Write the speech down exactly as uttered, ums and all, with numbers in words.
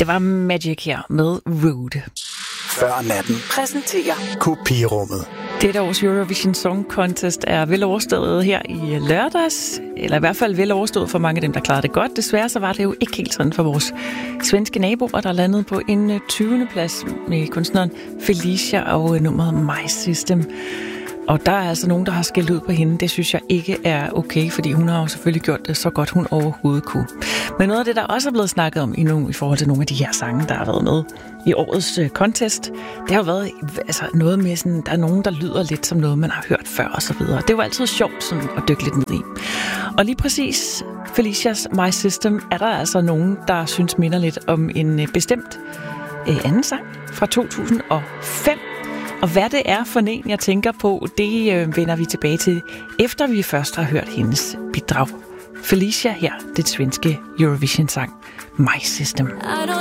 Det var Magic her med Rude. Før natten præsenterer Kopirummet. Dette års Eurovision Song Contest er vel overstået her i lørdags, eller i hvert fald vel overstået for mange af dem, der klarede det godt. Desværre så var det jo ikke helt sådan for vores svenske naboer, der landede på en tyvende plads med kunstneren Felicia og nummeret My System. Og der er altså nogen, der har skældt ud på hende. Det synes jeg ikke er okay, fordi hun har jo selvfølgelig gjort det så godt, hun overhovedet kunne. Men noget af det, der også er blevet snakket om endnu i forhold til nogle af de her sange, der har været med i årets contest, det har jo været altså, noget med sådan, der er nogen, der lyder lidt som noget, man har hørt før og så videre. Det er jo altid sjovt sådan, at dykke lidt ned i. Og lige præcis Felicias My System er der altså nogen, der synes minder lidt om en bestemt øh, anden sang fra to tusind og fem. Og hvad det er for en, jeg tænker på, det øh, vender vi tilbage til, efter vi først har hørt hendes bidrag. Felicia her, det svenske Eurovision-sang My System.